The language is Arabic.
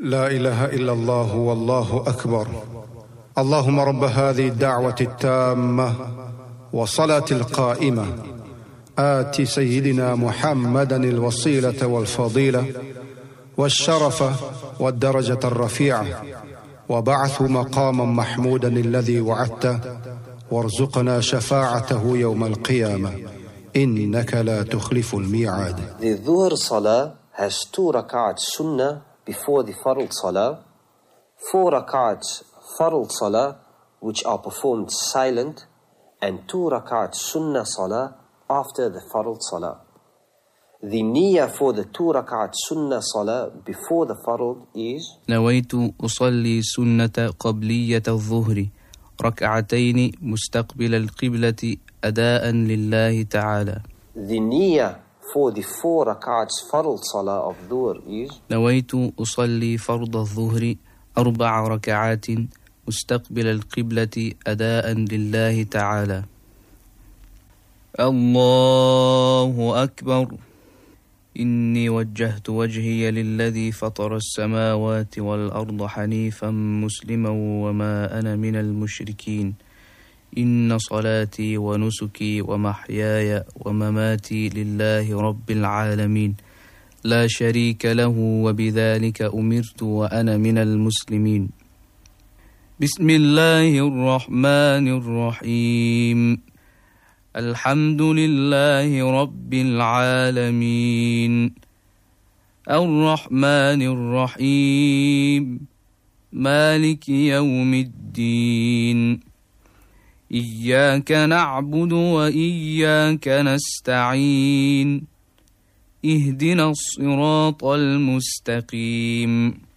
لا إله إلا الله والله أكبر. اللهم رب هذه الدعوة التامة والصلاة القائمة آت سيدنا محمدا الوسيلة والفضيلة والشرف والدرجة الرفيعة وبعث مقاما محمودا الذي وعدته وارزقنا شفاعته يوم القيامة إنك لا تخلف الميعاد. The Dhuhr Salah has 2 rak'ats sunnah before the Fard Salah, 4 rak'ats Fard Salah which are performed silent, and 2 rak'ats Sunnah Salah after the Fard Salah. The niyyah for the 2 rak'ats Sunnah Salah before the Fard is نويت أصلي سنة قبلية الظهر ركعتين مستقبل القبلة أداء لله تعالى. The niyyah for the 4 rak'ats Fard Salah of Dhuhr is نويت أصلي فرض الظهر 4 ركعات مستقبل القبلة أداء لله تعالى. الله أكبر. إني وجهت وجهي للذي فطر السماوات والأرض حنيفا مسلما وما أنا من المشركين. إن صلاتي ونسكي ومحياي ومماتي لله رب العالمين لا شريك له وبذلك أمرت وأنا من المسلمين. بسم الله الرحمن الرحيم. الحمد لله رب العالمين الرحمن الرحيم مالك يوم الدين إياك نعبد وإياك نستعين اهدنا الصراط المستقيم